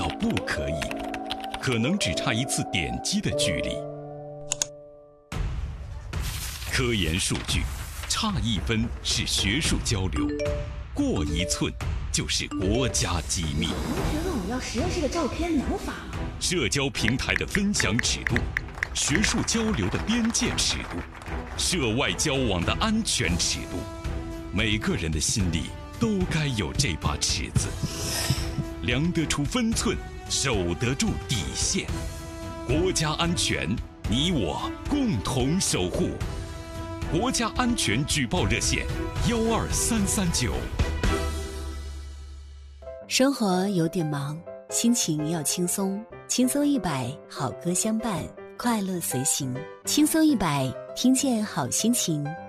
到不可以，可能只差一次点击的距离。科研数据，差1分是学术交流，过1寸就是国家机密。 同学问我要实验室的照片，能发吗？ 社交平台的分享尺度，学术交流的边界尺度，涉外交往的安全尺度，每个人的心里都该有这把尺子，量得出分寸，守得住底线。国家安全，你我共同守护。国家安全举报热线12339。 生活有点忙，心情要轻松，轻松100，好歌相伴，快乐随行。轻松100，听见好心情。